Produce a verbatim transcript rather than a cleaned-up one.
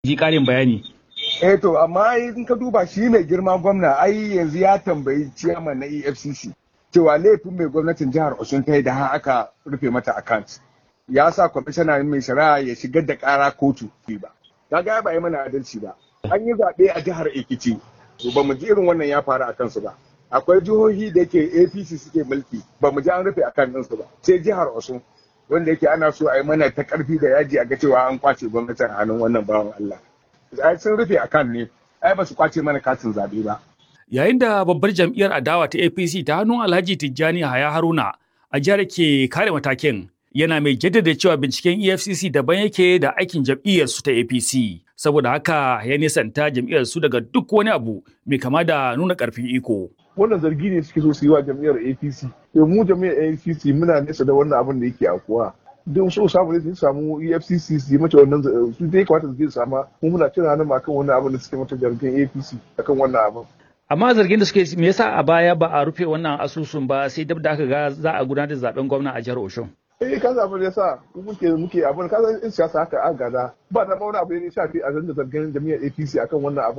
ji ƙarin bayani. Eh to amma in ka duba shi mai girma gwamna ai yanzu ya tambayi ciyaman na E F C C cewa laifin mai gwamnatin jihar Osun ta yi da har aka rufe mata account. Ya sa kwamishina mai shari'a ya shigar da ƙara kotu ba. Kaga ba yi mana adalci ba. An yi zaɓe a jihar Ekiti. To ba mu ji irin wannan ya faru a kansu ba. Akwai jihohi da yake A P C suke mulki ba mu ji an rufe account ɗinsu ba. Sai jihar Osun wanda yake ana so a yi mana ta ƙarfi da yaji a ga cewa an kwace gwamnatin hannun wannan bawan Allah. Ai sun rufe account ne. Ai ba su kwace mana katin zaɓe ba. Yayin da babbar jam'iyyar adawa ta A P C ta hannun Alhaji Tijjani Haya Haruna a jihar ke kare matakin yana mai jaddada cewa binciken E F C C daban yake da aikin jam'iyyar su ta A P C. Saboda haka ya nisanta jam'iyyar su daga duk wani abu mai kama da nuna ƙarfin iko. Wannan zargi ne suke so su yi wa jam'iyyar A P C. To mu jam'iyyar A P C muna nesa da wannan abin da yake akuwa. Don so samu ne su samu E F C C su yi mata wannan su dai kamata su je su sama mu muna cin hannun akan wannan abin da suke mata jam'iyyar A P C akan wannan abin. Amma zargin da suke me yasa a baya ba a rufe wannan asusun ba sai dab da aka ga za a gudanar da zaben gwamna a jihar Osun. Eh ka zaɓa da yasa muke muke abin ka san in siyasa haka an gada ba da mauna abu ne shafi a zanga zargin jami'ar A P C akan wannan abin.